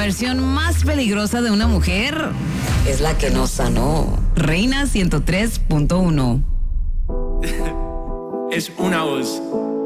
versión más peligrosa de una mujer es la que no sanó. Reina 103.1. Es una voz.